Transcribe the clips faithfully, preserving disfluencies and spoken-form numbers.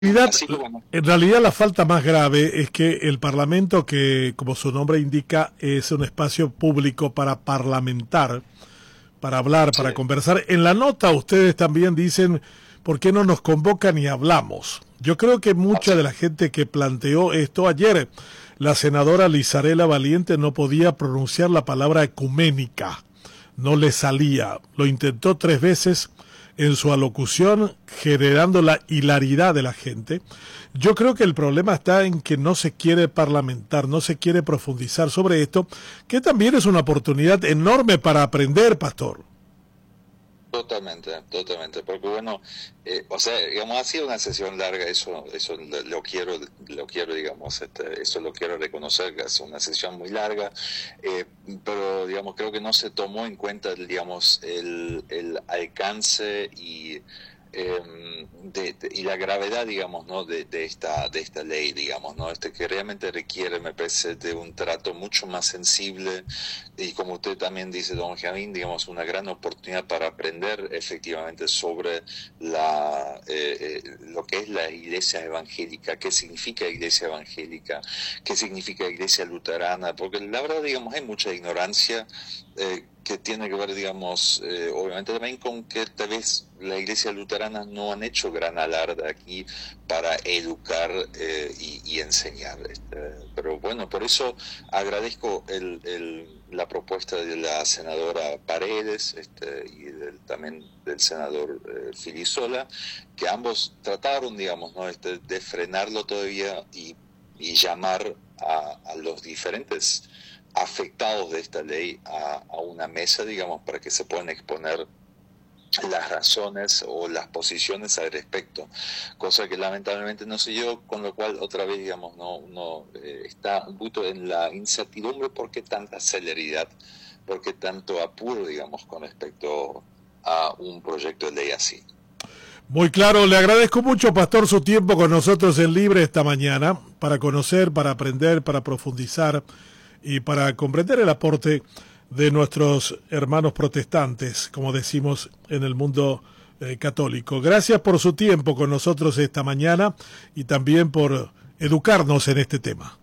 realidad, Así que bueno. en realidad la falta más grave es que el Parlamento, que como su nombre indica, es un espacio público para parlamentar, para hablar, para Sí. conversar. En la nota ustedes también dicen, ¿por qué no nos convocan y hablamos? Yo creo que mucha de la gente que planteó esto ayer, la senadora Lizarela Valiente no podía pronunciar la palabra ecuménica, no le salía, lo intentó tres veces en su alocución, generando la hilaridad de la gente. Yo creo que el problema está en que no se quiere parlamentar, no se quiere profundizar sobre esto, que también es una oportunidad enorme para aprender, pastor. Totalmente, totalmente, porque bueno, eh, o sea, digamos, ha sido una sesión larga, eso eso lo, lo quiero, lo quiero, digamos, este, eso lo quiero reconocer, que es una sesión muy larga, eh, pero, digamos, creo que no se tomó en cuenta, digamos, el, el alcance y... Eh, de, de, y la gravedad, digamos, no de, de esta de esta ley, digamos, no este que realmente requiere, me parece, de un trato mucho más sensible y, como usted también dice, don Benjamín, digamos, una gran oportunidad para aprender efectivamente sobre la eh, eh, lo que es la iglesia evangélica, qué significa iglesia evangélica, qué significa iglesia luterana, porque la verdad, digamos, hay mucha ignorancia eh, que tiene que ver, digamos, eh, obviamente también con que tal vez la iglesia luterana no han hecho gran alarde aquí para educar eh, y, y enseñar. Este, pero bueno, por eso agradezco el, el, la propuesta de la senadora Paredes este, y del, también del senador eh, Filisola, que ambos trataron, digamos, ¿no? este, de frenarlo todavía y, y llamar a, a los diferentes afectados de esta ley a, a una mesa, digamos, para que se puedan exponer las razones o las posiciones al respecto, cosa que lamentablemente no se dio, con lo cual otra vez, digamos, no uno eh, está un poquito en la incertidumbre. ¿Por qué tanta celeridad? ¿Por qué tanto apuro, digamos, con respecto a un proyecto de ley así? Muy claro, le agradezco mucho, pastor, su tiempo con nosotros en Libre esta mañana, para conocer, para aprender, para profundizar y para comprender el aporte de nuestros hermanos protestantes, como decimos en el mundo eh, católico. Gracias por su tiempo con nosotros esta mañana y también por educarnos en este tema.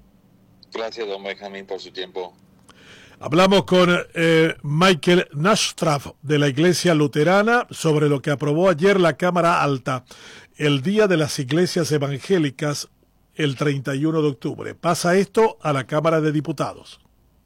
Gracias, don Benjamín, por su tiempo. Hablamos con eh, Michael Nastraf de la Iglesia Luterana sobre lo que aprobó ayer la Cámara Alta, el Día de las Iglesias Evangélicas, el treinta y uno de octubre. Pasa esto a la Cámara de Diputados.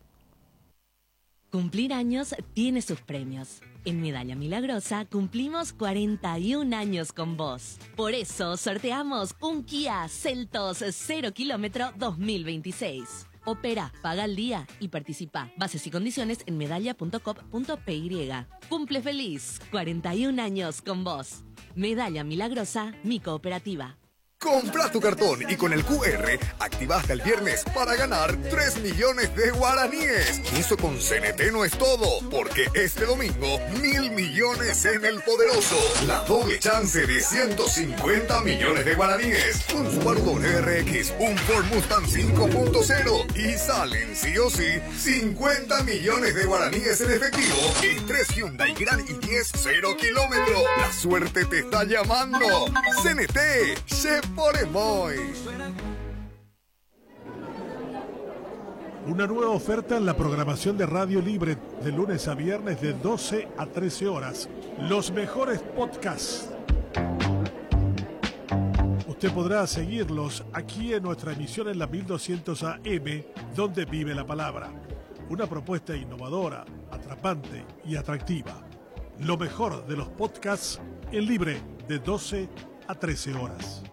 Cumplir años tiene sus premios. En Medalla Milagrosa cumplimos cuarenta y un años con vos. Por eso sorteamos un Kia Seltos cero kilómetro dos mil veintiséis. Opera, paga al día y participa. Bases y condiciones en medalla punto com punto p y. Cumple feliz, cuarenta y un años con vos. Medalla Milagrosa, mi cooperativa. Compra tu cartón y con el Q R activa hasta el viernes para ganar tres millones de guaraníes. Y eso con C N T no es todo, porque este domingo mil millones en el Poderoso. La doble chance de ciento cincuenta millones de guaraníes. Un Subaru W R X, un Ford Mustang cinco punto cero y salen sí o sí cincuenta millones de guaraníes en efectivo y tres Hyundai Grand i diez cero kilómetros. La suerte te está llamando. C N T, se por emoy. Una nueva oferta en la programación de Radio Libre de lunes a viernes de doce a trece horas. Los mejores podcasts. Usted podrá seguirlos aquí en nuestra emisión en la mil doscientos A M, donde vive la palabra. Una propuesta innovadora, atrapante y atractiva. Lo mejor de los podcasts en Libre de doce a trece horas.